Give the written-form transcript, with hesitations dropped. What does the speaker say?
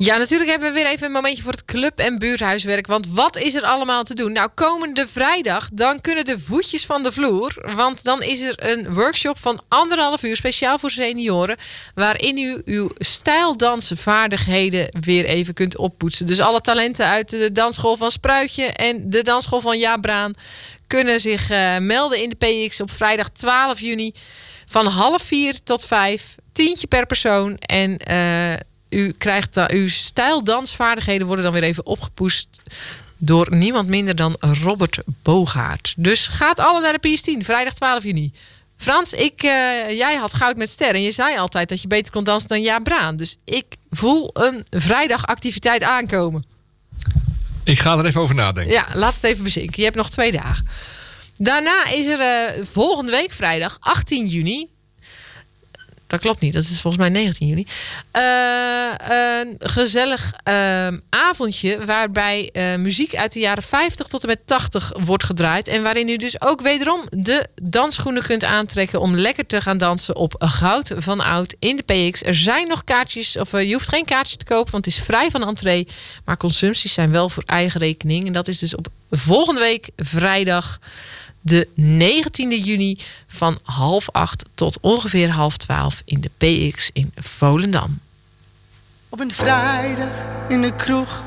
Ja, natuurlijk hebben we weer even een momentje voor het club- en buurthuiswerk. Want wat is er allemaal te doen? Nou, komende vrijdag, dan kunnen de voetjes van de vloer. Want dan is er een workshop van 1,5 uur, speciaal voor senioren. Waarin u uw stijldansvaardigheden weer even kunt oppoetsen. Dus alle talenten uit de dansschool van Spruitje en de dansschool van Jaap Braan kunnen zich melden in de PX op vrijdag 12 juni. Van 3:30 tot 5. Tientje per persoon. En u krijgt uw stijldansvaardigheden worden dan weer even opgepoetst door niemand minder dan Robert Boogaard. Dus gaat alle naar de PS10, vrijdag 12 juni. Frans, jij had goud met ster en je zei altijd dat je beter kon dansen dan Jaap Braan. Dus ik voel een vrijdagactiviteit aankomen. Ik ga er even over nadenken. Ja, laat het even bezinken. Je hebt nog 2 dagen. Daarna is er volgende week vrijdag 18 juni... Dat klopt niet, dat is volgens mij 19 juni. Een gezellig avondje waarbij muziek uit de jaren 50 tot en met 80 wordt gedraaid. En waarin u dus ook wederom de dansschoenen kunt aantrekken om lekker te gaan dansen op Goud van Oud in de PX. Er zijn nog kaartjes, of je hoeft geen kaartjes te kopen, want het is vrij van entree. Maar consumpties zijn wel voor eigen rekening. En dat is dus op volgende week vrijdag de 19e juni van 7:30 tot ongeveer 11:30 in de PX in Volendam. Op een vrijdag in de kroeg